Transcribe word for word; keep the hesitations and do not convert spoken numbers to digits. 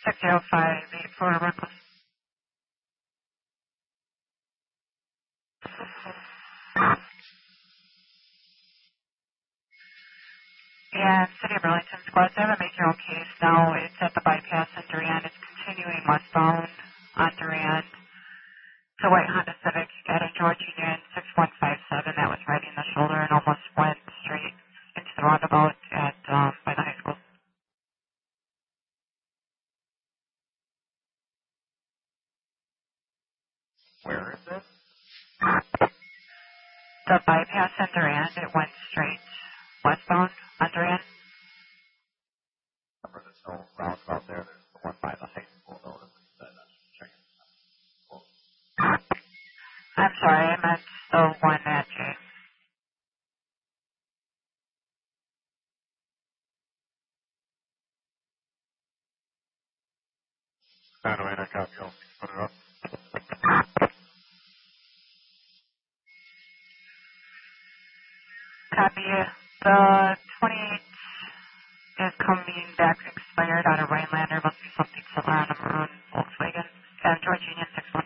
six zero five eight four Reckless. And City of Burlington Squad seven, make your own case now. It's at the bypass in Durand. It's continuing westbound on Durand. It's a white Honda Civic. Got a George Union six one five seven that was riding the shoulder and almost went straight into the roundabout at um, by the high school. Where is it? The bypass in Durand, it went straight westbound on Durand. Remember there's no roundabout there. There's the one by the high school though. That I'm checking. Cool. I'm sorry, I meant the one at J. nine oh eight, I copy. I'll put it up. Copy. The twenty-eight is coming back expired out of Rhinelander. Must be something similar on the maroon.